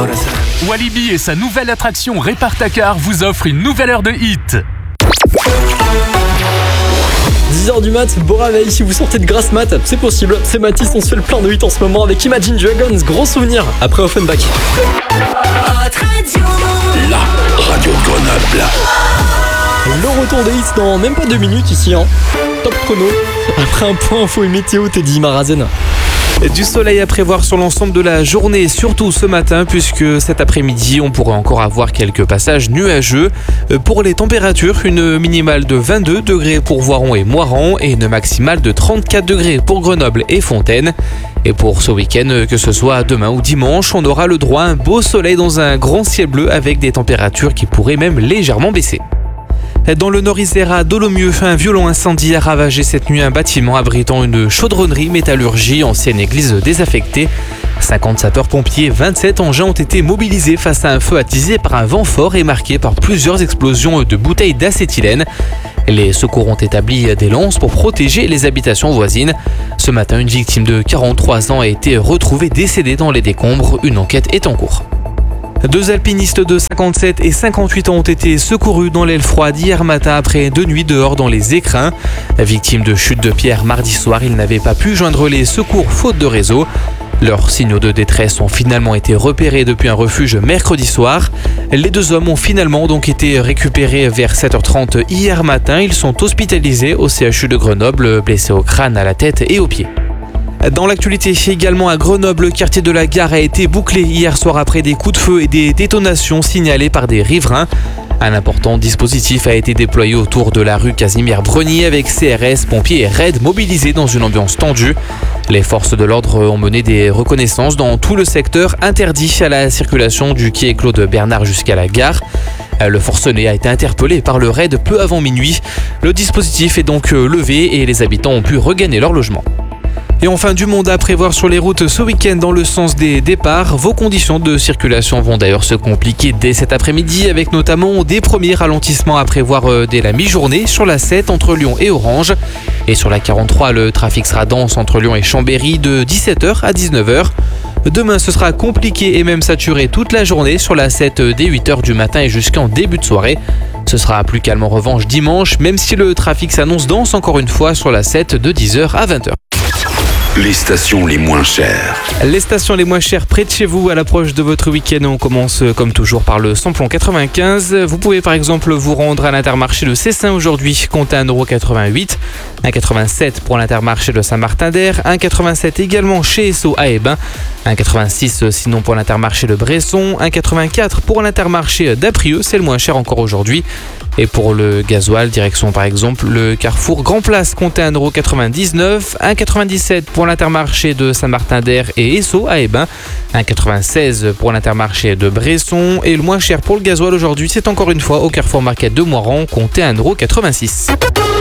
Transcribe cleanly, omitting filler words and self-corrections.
Walibi et sa nouvelle attraction Répare-ta-car vous offrent une nouvelle heure de hit. 10h du mat, beau réveil, si vous sortez de grasse mat, c'est possible. C'est Mathis, on se fait le plein de hit en ce moment avec Imagine Dragons, gros souvenir, après Offenbach. La radio de Grenoble. Le retour des hits dans même pas 2 minutes ici, hein. Top chrono. Après un point info et météo, Teddy Marazen. Du soleil à prévoir sur l'ensemble de la journée, surtout ce matin, puisque cet après-midi, on pourrait encore avoir quelques passages nuageux. Pour les températures, une minimale de 22 degrés pour Voiron et Moirans et une maximale de 34 degrés pour Grenoble et Fontaine. Et pour ce week-end, que ce soit demain ou dimanche, on aura le droit à un beau soleil dans un grand ciel bleu avec des températures qui pourraient même légèrement baisser. Dans le Nord-Isère à Dolomieu, un violent incendie a ravagé cette nuit un bâtiment abritant une chaudronnerie métallurgie, ancienne église désaffectée. 50 sapeurs-pompiers, 27 engins ont été mobilisés face à un feu attisé par un vent fort et marqué par plusieurs explosions de bouteilles d'acétylène. Les secours ont établi des lances pour protéger les habitations voisines. Ce matin, une victime de 43 ans a été retrouvée décédée dans les décombres. Une enquête est en cours. 2 alpinistes de 57 et 58 ans ont été secourus dans l'aile froide hier matin après 2 nuits dehors dans les écrins. Victimes de chute de pierre mardi soir, ils n'avaient pas pu joindre les secours faute de réseau. Leurs signaux de détresse ont finalement été repérés depuis un refuge mercredi soir. Les 2 hommes ont finalement donc été récupérés vers 7h30 hier matin. Ils sont hospitalisés au CHU de Grenoble, blessés au crâne, à la tête et aux pieds. Dans l'actualité également à Grenoble, le quartier de la Gare a été bouclé hier soir après des coups de feu et des détonations signalées par des riverains. Un important dispositif a été déployé autour de la rue Casimir-Brenier avec CRS, pompiers et RAID mobilisés dans une ambiance tendue. Les forces de l'ordre ont mené des reconnaissances dans tout le secteur interdit à la circulation du quai Claude Bernard jusqu'à la gare. Le forcené a été interpellé par le RAID peu avant minuit. Le dispositif est donc levé et les habitants ont pu regagner leur logement. Et enfin, du monde à prévoir sur les routes ce week-end dans le sens des départs. Vos conditions de circulation vont d'ailleurs se compliquer dès cet après-midi avec notamment des premiers ralentissements à prévoir dès la mi-journée sur la 7 entre Lyon et Orange. Et sur la 43, le trafic sera dense entre Lyon et Chambéry de 17h à 19h. Demain, ce sera compliqué et même saturé toute la journée sur la 7 dès 8h du matin et jusqu'en début de soirée. Ce sera plus calme en revanche dimanche, même si le trafic s'annonce dense encore une fois sur la 7 de 10h à 20h. Les stations les moins chères. Les stations les moins chères près de chez vous à l'approche de votre week-end. On commence comme toujours par le samplon 95. Vous pouvez par exemple vous rendre à l'Intermarché de Cessin aujourd'hui, comptez 1,88 €. 1,87 pour l'Intermarché de Saint-Martin-d'Air. 1,87 également chez Esso à Hébin. 1,86 sinon pour l'Intermarché de Bresson. 1,84 pour l'Intermarché d'Aprieux, c'est le moins cher encore aujourd'hui. Et pour le gasoil, direction par exemple le Carrefour Grand Place, comptez 1,99 €. 1,97 pour l'Intermarché de Saint-Martin-d'Air et Esso à Hébin. 1,96 pour l'Intermarché de Bresson. Et le moins cher pour le gasoil aujourd'hui, c'est encore une fois au Carrefour Market de Moirans, comptez 1,86 €.